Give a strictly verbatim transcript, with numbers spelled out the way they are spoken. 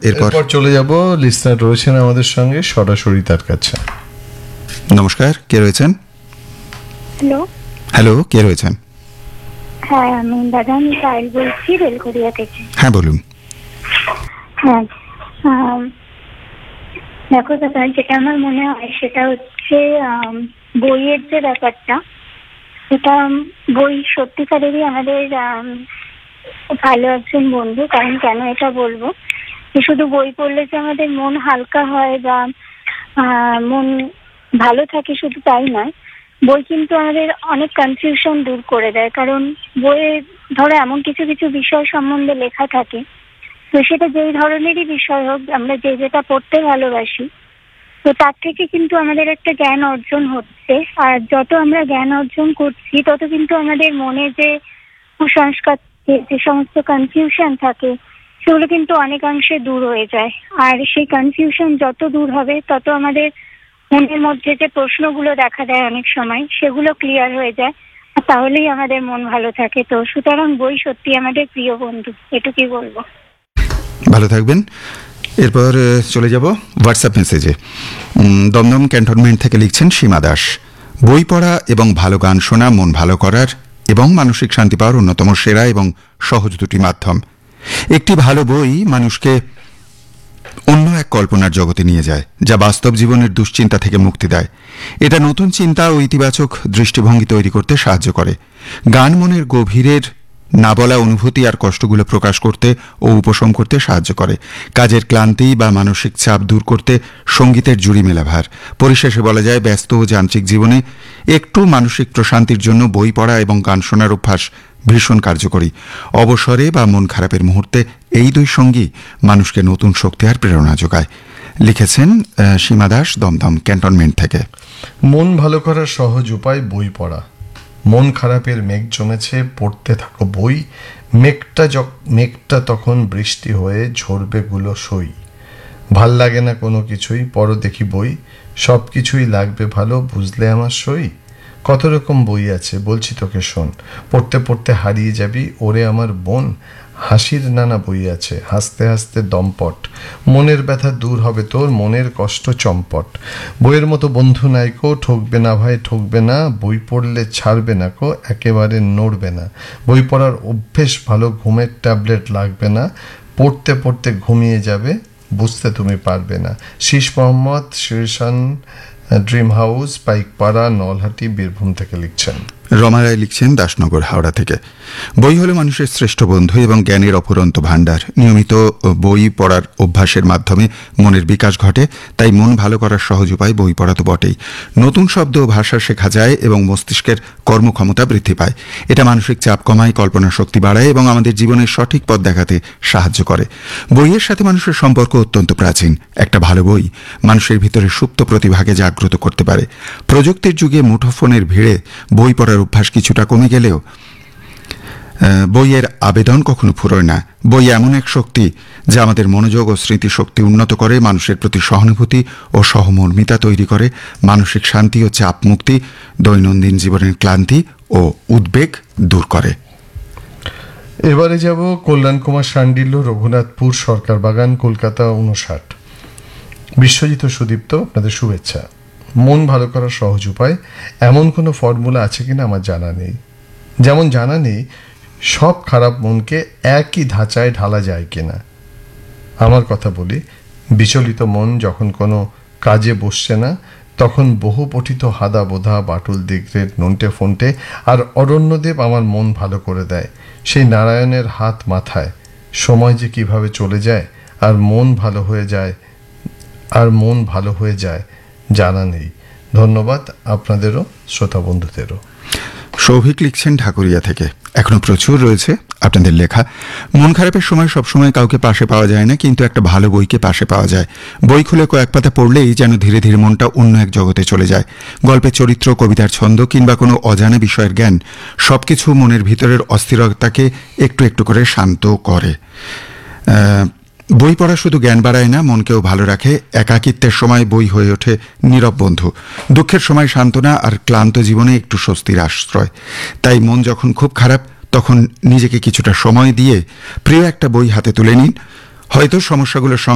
এরপর চলে যাব লিসনার রয়েছেন আমাদের সঙ্গে সরাসরি তার কাছে। নমস্কার, কে রয়েছেন? হ্যালো হ্যালো, কে রয়েছেন? হ্যাঁ, আমি দাদা আমি পায়েল বলছি বেলঘরিয়া থেকে। হ্যাঁ বলুন। হ্যাঁ, আম, দেখো দাদা, যেটা আমার মনে হয় সেটা হচ্ছে আম, বইয়ের যে ব্যাপারটা, সেটা বই সত্যিকারেরই আমাদের আম, খুব ভালো একজন বন্ধু। কারণ কেন এটা বলবো, যে শুধু বই পড়লে যে আমাদের মন হালকা হয় বা আহ, মন ভালো থাকে শুধু তাই নয়, বই কিন্তু আমাদের অনেক কনফিউশন দূর করে দেয়। কারণ বইয়ে ধরো এমন কিছু কিছু বিষয় সম্বন্ধে লেখা থাকে, তো সেটা যেই ধরনেরই বিষয় হোক, আমরা যে যেটা পড়তে ভালোবাসি, তো তার থেকে কিন্তু আমাদের একটা জ্ঞান অর্জন হচ্ছে। আর যত আমরা জ্ঞান অর্জন করছি তত কিন্তু আমাদের মনে যে কুসংস্কার, যে সমস্ত কনফিউশন থাকে, সেগুলো কিন্তু অনেকাংশে দূর হয়ে যায়। আর সেই কনফিউশন যত দূর হবে তত আমাদের মনের মধ্যে যে প্রশ্নগুলো দেখা দেয় অনেক সময়, সেগুলো ক্লিয়ার হয়ে যায়। আর তাহলেই আমাদের মন ভালো থাকে। তো সুতরাং বই সত্যি আমাদের প্রিয় বন্ধু, এটুকুই বলবো। ভালো থাকবেন। এরপর আহ, চলে যাব হোয়াটসঅ্যাপ মেসেজে। উম, দমদম ক্যান্টনমেন্ট থেকে লিখছেন সীমা দাস। বই পড়া এবং ভালো গান শোনা মন ভালো করার এবং মানসিক শান্তি পাওয়ার অন্যতম সেরা এবং সহজ দুটি মাধ্যম। একটি ভালো বই মানুষকে অন্য এক কল্পনার জগতে নিয়ে যায়, যা বাস্তব জীবনের দুশ্চিন্তা থেকে মুক্তি দেয়। এটা নতুন চিন্তা ও ইতিবাচক দৃষ্টিভঙ্গি তৈরি করতে সাহায্য করে। গান মনের গভীরের না বলা অনুভূতি আর কষ্টগুলো প্রকাশ করতে ও উপশম করতে সাহায্য করে। কাজের ক্লান্তি বা মানসিক চাপ দূর করতে সঙ্গীতের জুড়ি মেলা ভার। পরিশেষে বলা যায়, ব্যস্ত ও যান্ত্রিক জীবনে একটু মানসিক প্রশান্তির জন্য বই পড়া এবং গান শোনার অভ্যাস ভীষণ কার্যকরী। অবসরে বা মন খারাপের মুহূর্তে এই দুই সঙ্গী মানুষকে নতুন শক্তি আর প্রেরণা যোগায়। লিখেছেন সীমা দাস, দমদম ক্যান্টনমেন্ট থেকে। মন ভালো করার সহজ উপায় বই পড়া। মন খারাপের মেঘ জমেছে, পড়তে থাকো বই। মেঘটা মেঘটা তখন বৃষ্টি হয়ে ঝরবে গুলো সই। ভাল লাগে না কোনো কিছুই, পড়ো দেখি বই। সব কিছুই লাগবে ভালো, বুঝলে আমার সই। কত রকম বই আছে বলছি তোকে শোন, পড়তে পড়তে হারিয়ে যাবি ওরে আমার বোন। হাসির নানা বই আছে, হাসতে হাসতে দমপট। মনের ব্যথা দূর হবে তোর, মনের কষ্ট চম্পট। বইয়ের মতো বন্ধু নাই কো, ঠকবে না ভাই ঠকবে না। বই পড়লে ছাড়বে না কো, একেবারে নড়বে না। বই পড়ার অভ্যেস ভালো, ঘুমের ট্যাবলেট লাগবে না। পড়তে পড়তে ঘুমিয়ে যাবে, বুঝতে তুমি পারবে না। শীষ মোহাম্মদ শীর্ষান, ড্রিম হাউস, পাইকপাড়া, নলহাটি, বীরভূম থেকে লিখছেন। রমা রায় লিখছেন দাসনগর, হাওড়া থেকে। বই হলো মানুষের শ্রেষ্ঠ বন্ধু এবং জ্ঞানের অফুরন্ত ভাণ্ডার। নিয়মিত বই পড়ার অভ্যাসের মাধ্যমে মনের বিকাশ ঘটে, তাই মন ভালো করার সহজ উপায় বই পড়া তো বটেই। নতুন শব্দ ও ভাষা শেখা যায় এবং মস্তিষ্কের কর্মক্ষমতা বৃদ্ধি পায়। এটা মানসিক চাপ কমায়, কল্পনা শক্তি বাড়ায় এবং আমাদের জীবনের সঠিক পথ দেখাতে সাহায্য করে। বইয়ের সাথে মানুষের সম্পর্ক অত্যন্ত প্রাচীন। একটা ভালো বই মানুষের ভিতরে সুপ্ত প্রতিভাকে জাগ্রত করতে পারে। প্রযুক্তির যুগে মুঠোফোনের ভিড়ে বই পড়ার অভ্যাস কিছুটা কমে গেলেও বইয়ের আবেদন কখনো ফুরোয় না। বই এমন এক শক্তি যা আমাদের মনোযোগ ও স্মৃতিশক্তি উন্নত করে, মানুষের প্রতি সহানুভূতি ও সহমর্মিতা তৈরি করে, মানসিক শান্তি ও চাপ মুক্তি, দৈনন্দিন জীবনের ক্লান্তি ও উদ্বেগ দূর করে। এবারে যাব কল্যাণ কুমার শান্ডিল্য, রঘুনাথপুর, সরকার বাগান, কলকাতা উনষাট। বিশ্বজিৎ ও সুদীপ্ত, আপনাদের শুভেচ্ছা। মন ভালো করার সহজ উপায় এমন কোনো ফর্মুলা আছে কিনা আমার জানা নেই। যেমন জানা নেই সব খারাপ মনকে একই ধাঁচায় ঢালা যায় কিনা। আমার কথা বলি, বিচলিত মন যখন কোনো কাজে বসছে না, তখন বহু পঠিত হাদা বোধা, বাটুল দিগ্রের নন্টে ফন্টে আর অরণ্যদেব আমার মন ভালো করে দেয়। সেই নারায়ণের হাত মাথায়। সময় যে কিভাবে চলে যায় আর মন ভালো হয়ে যায় আর মন ভালো হয়ে যায় জানা নেই। ধন্যবাদ আপনাদেরও, শ্রোতা বন্ধুদেরও। সৌভিক লিখছেন ঢাকুরিয়া থেকে। এখনো প্রচুর রয়েছে আপনাদের লেখা। মন খারাপের সময় সবসময় কাউকে পাশে পাওয়া যায় না, কিন্তু একটা ভালো বইকে পাশে পাওয়া যায়। বই খুলে কয়েক পাতা পড়লেই যেন ধীরে ধীরে মনটা অন্য এক জগতে চলে যায়। গল্পের চরিত্র, কবিতার ছন্দ কিংবা কোনো অজানা বিষয়ের জ্ঞান সবকিছু মনের ভিতরের অস্থিরতাকে একটু একটু করে শান্ত করে। বই পড়া শুধু জ্ঞান বাড়ায় না, মনকেও ভালো রাখে। একাকিত্বের সময় বই হয়ে ওঠে নীরব বন্ধু। দুঃখের সময় সান্ত্বনা, আর ক্লান্ত জীবনে একটু স্বস্তির আশ্রয়। তাই মন যখন খুব খারাপ, তখন নিজেকে কিছুটা সময় দিয়ে প্রিয় একটা বই হাতে তুলে নিন। হয়তো সমস্যাগুলোর